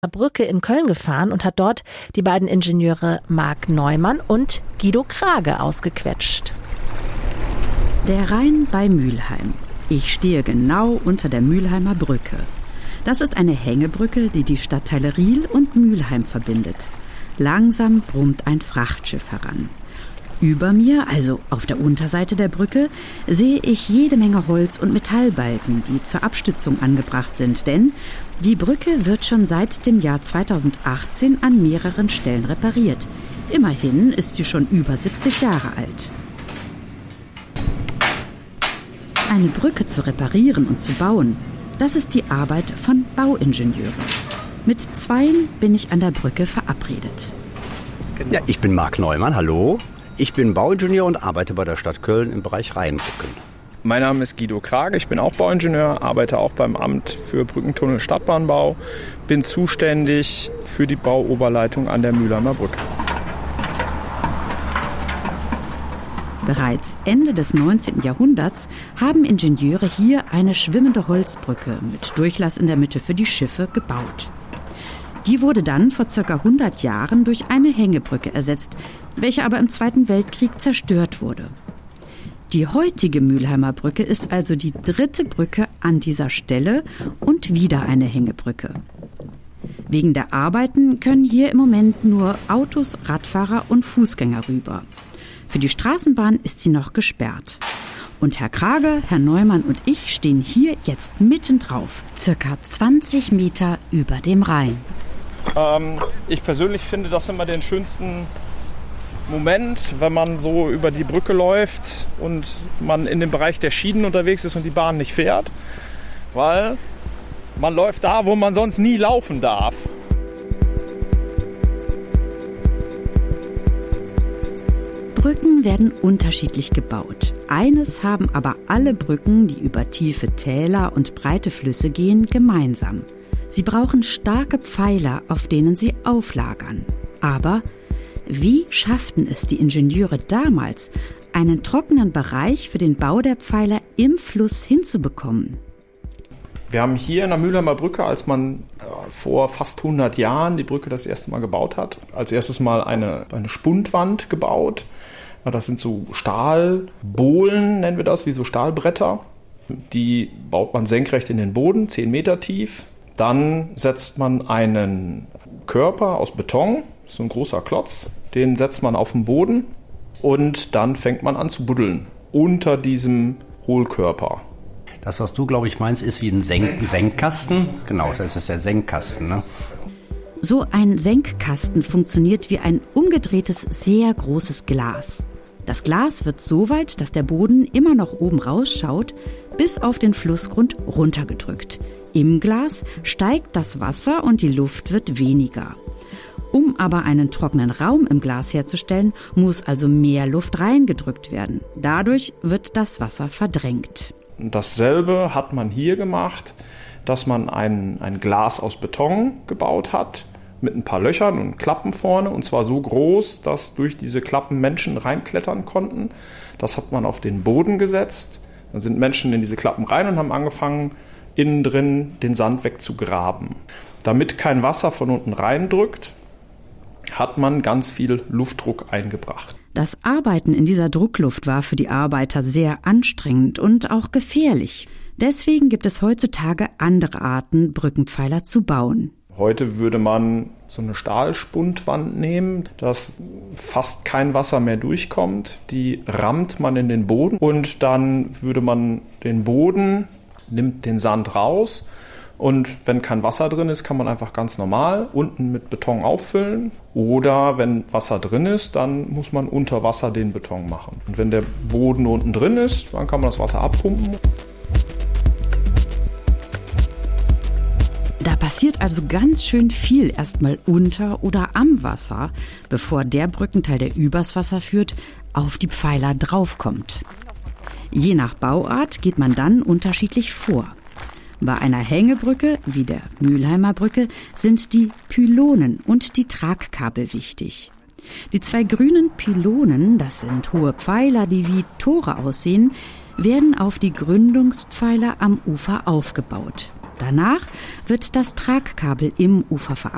Brücke in Köln gefahren und hat dort die beiden Ingenieure Marc Neumann und Guido Krage ausgequetscht. Der Rhein bei Mülheim. Ich stehe genau unter der Mülheimer Brücke. Das ist eine Hängebrücke, die die Stadtteile Riehl und Mülheim verbindet. Langsam brummt ein Frachtschiff heran. Über mir, also auf der Unterseite der Brücke, sehe ich jede Menge Holz- und Metallbalken, die zur Abstützung angebracht sind. Denn die Brücke wird schon seit dem Jahr 2018 an mehreren Stellen repariert. Immerhin ist sie schon über 70 Jahre alt. Eine Brücke zu reparieren und zu bauen, das ist die Arbeit von Bauingenieuren. Mit zweien bin ich an der Brücke verabredet. Ja, ich bin Marc Neumann, hallo. Ich bin Bauingenieur und arbeite bei der Stadt Köln im Bereich Rheinbrücken. Mein Name ist Guido Krage, ich bin auch Bauingenieur, arbeite auch beim Amt für Brückentunnel Stadtbahnbau, bin zuständig für die Bauoberleitung an der Mülheimer Brücke. Bereits Ende des 19. Jahrhunderts haben Ingenieure hier eine schwimmende Holzbrücke mit Durchlass in der Mitte für die Schiffe gebaut. Die wurde dann vor ca. 100 Jahren durch eine Hängebrücke ersetzt, welche aber im Zweiten Weltkrieg zerstört wurde. Die heutige Mülheimer Brücke ist also die dritte Brücke an dieser Stelle und wieder eine Hängebrücke. Wegen der Arbeiten können hier im Moment nur Autos, Radfahrer und Fußgänger rüber. Für die Straßenbahn ist sie noch gesperrt. Und Herr Krage, Herr Neumann und ich stehen hier jetzt mittendrauf, circa 20 Meter über dem Rhein. Ich persönlich finde das immer den schönsten Moment, wenn man so über die Brücke läuft und man in dem Bereich der Schienen unterwegs ist und die Bahn nicht fährt, weil man läuft da, wo man sonst nie laufen darf. Brücken werden unterschiedlich gebaut. Eines haben aber alle Brücken, die über tiefe Täler und breite Flüsse gehen, gemeinsam. Sie brauchen starke Pfeiler, auf denen sie auflagern. Aber wie schafften es die Ingenieure damals, einen trockenen Bereich für den Bau der Pfeiler im Fluss hinzubekommen? Wir haben hier in der Mülheimer Brücke, als man vor fast 100 Jahren die Brücke das erste Mal gebaut hat, als erstes Mal eine Spundwand gebaut. Das sind so Stahlbohlen, nennen wir das, wie so Stahlbretter. Die baut man senkrecht in den Boden, 10 Meter tief. Dann setzt man einen Körper aus Beton, so ein großer Klotz, den setzt man auf den Boden und dann fängt man an zu buddeln unter diesem Hohlkörper. Das, was du, glaube ich, meinst, ist wie ein Senkkasten. Genau, das ist der Senkkasten, ne? So ein Senkkasten funktioniert wie ein umgedrehtes, sehr großes Glas. Das Glas wird so weit, dass der Boden immer noch oben rausschaut, bis auf den Flussgrund runtergedrückt. Im Glas steigt das Wasser und die Luft wird weniger. Um aber einen trockenen Raum im Glas herzustellen, muss also mehr Luft reingedrückt werden. Dadurch wird das Wasser verdrängt. Dasselbe hat man hier gemacht, dass man ein Glas aus Beton gebaut hat, mit ein paar Löchern und Klappen vorne, und zwar so groß, dass durch diese Klappen Menschen reinklettern konnten. Das hat man auf den Boden gesetzt. Dann sind Menschen in diese Klappen rein und haben angefangen, innen drin den Sand wegzugraben. Damit kein Wasser von unten reindrückt, hat man ganz viel Luftdruck eingebracht. Das Arbeiten in dieser Druckluft war für die Arbeiter sehr anstrengend und auch gefährlich. Deswegen gibt es heutzutage andere Arten, Brückenpfeiler zu bauen. Heute würde man so eine Stahlspundwand nehmen, dass fast kein Wasser mehr durchkommt. Die rammt man in den Boden und dann würde man den Boden, nimmt den Sand raus. Und wenn kein Wasser drin ist, kann man einfach ganz normal unten mit Beton auffüllen. Oder wenn Wasser drin ist, dann muss man unter Wasser den Beton machen. Und wenn der Boden unten drin ist, dann kann man das Wasser abpumpen. Da passiert also ganz schön viel erstmal unter oder am Wasser, bevor der Brückenteil, der übers Wasser führt, auf die Pfeiler draufkommt. Je nach Bauart geht man dann unterschiedlich vor. Bei einer Hängebrücke, wie der Mülheimer Brücke, sind die Pylonen und die Tragkabel wichtig. Die zwei grünen Pylonen, das sind hohe Pfeiler, die wie Tore aussehen, werden auf die Gründungspfeiler am Ufer aufgebaut. Danach wird das Tragkabel im Ufer verankert